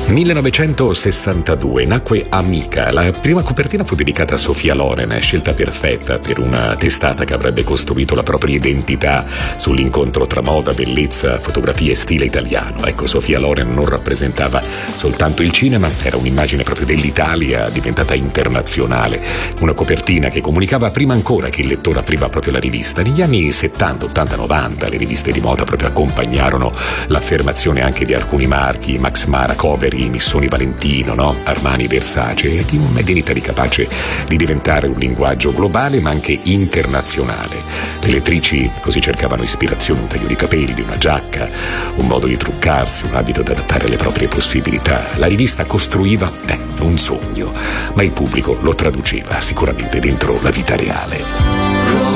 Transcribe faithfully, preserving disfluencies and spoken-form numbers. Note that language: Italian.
millenovecentosessantadue nacque Amica. La prima copertina fu dedicata a Sofia Loren, scelta perfetta per una testata che avrebbe costruito la propria identità sull'incontro tra moda, bellezza, fotografia e stile italiano. Ecco, Sofia Loren non rappresentava soltanto il cinema, era un'immagine proprio dell'Italia diventata internazionale. Una copertina che comunicava prima ancora che il lettore apriva proprio la rivista. Negli anni settanta, ottanta, novanta le riviste di moda proprio accompagnarono l'affermazione anche di alcuni marchi, Max Mara, Coveri, Missoni Valentino, no? Armani, Versace, di un Made in Italy capace di diventare un linguaggio globale ma anche internazionale. Le lettrici così cercavano ispirazione, un taglio di capelli, una giacca, un modo di truccarsi, un abito da adattare alle proprie possibilità. La rivista costruiva eh, un sogno, ma il pubblico lo traduceva sicuramente dentro la vita reale.